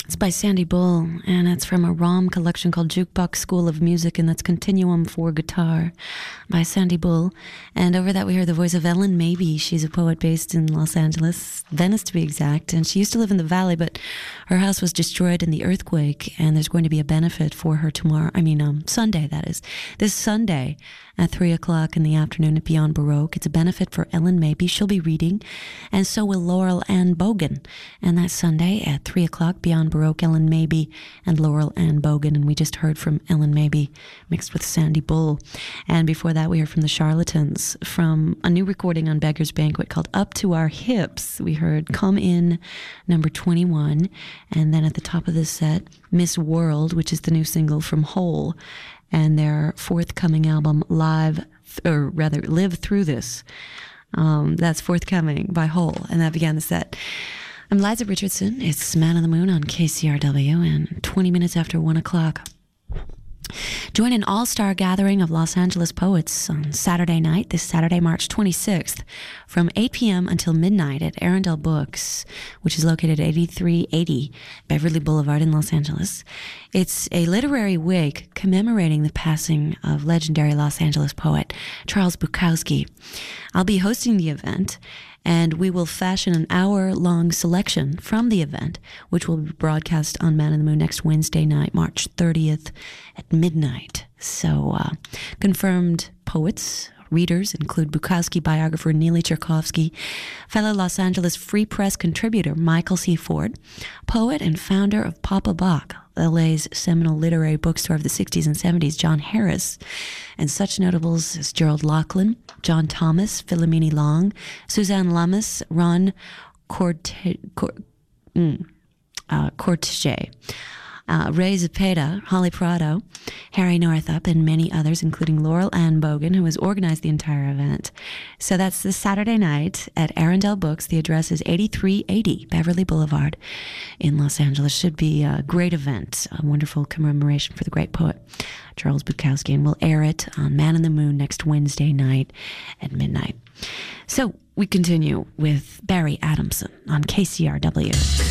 It's by Sandy Bull, and it's from a ROM collection called Jukebox School of Music, and that's Continuum for Guitar by Sandy Bull. And over that we heard the voice of Ellen Mabey. She's a poet based in Los Angeles, Venice to be exact, and she used to live in the Valley, but her house was destroyed in the earthquake, and there's going to be a benefit for her Sunday, that is. This Sunday at 3 o'clock in the afternoon at Beyond Baroque. It's a benefit for Ellen Mabey. She'll be reading, and so will Laurel Ann Bogan. And that's Sunday at 3 o'clock, Beyond Baroque, Ellen Mabey and Laurel Ann Bogan. And we just heard from Ellen Mabey mixed with Sandy Bull. And before that, we heard from the Charlatans from a new recording on Beggar's Banquet called Up to Our Hips. We heard Come In, number 21. And then at the top of this set, Miss World, which is the new single from Hole, and their forthcoming album, Live Through This. That's forthcoming by Hole, and that began the set. I'm Liza Richardson. It's Man on the Moon on KCRW, and 20 minutes after 1 o'clock. Join an all-star gathering of Los Angeles poets on Saturday night, this Saturday, March 26th, from 8 p.m. until midnight at Arundel Books, which is located at 8380 Beverly Boulevard in Los Angeles. It's a literary wake commemorating the passing of legendary Los Angeles poet Charles Bukowski. I'll be hosting the event, and we will fashion an hour-long selection from the event, which will be broadcast on Man in the Moon next Wednesday night, March 30th at midnight. So, confirmed poets, readers include Bukowski biographer Neely Cherkovsky, fellow Los Angeles Free Press contributor Michael C. Ford, poet and founder of Papa Bach, LA's seminal literary bookstore of the 60s and 70s, John Harris, and such notables as Gerald Laughlin, John Thomas, Philomene Long, Suzanne Lummis, Ron Cortege, Ray Zepeda, Holly Prado, Harry Northup, and many others, including Laurel Ann Bogan, who has organized the entire event. So that's this Saturday night at Arundel Books. The address is 8380 Beverly Boulevard in Los Angeles. Should be a great event, a wonderful commemoration for the great poet Charles Bukowski, and we'll air it on Man in the Moon next Wednesday night at midnight. So we continue with Barry Adamson on KCRW.